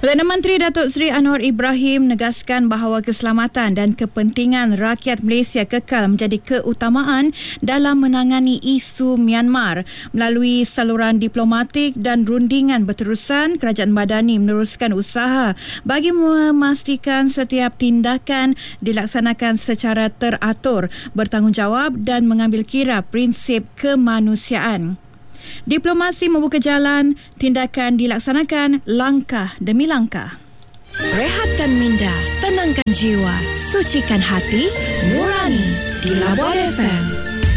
Perdana Menteri Datuk Seri Anwar Ibrahim menegaskan bahawa keselamatan dan kepentingan rakyat Malaysia kekal menjadi keutamaan dalam menangani isu Myanmar. Melalui saluran diplomatik dan rundingan berterusan, Kerajaan Madani meneruskan usaha bagi memastikan setiap tindakan dilaksanakan secara teratur, bertanggungjawab dan mengambil kira prinsip kemanusiaan. Diplomasi membuka jalan, tindakan dilaksanakan langkah demi langkah. Rehatkan minda, tenangkan jiwa, sucikan hati, nurani di Labor FM.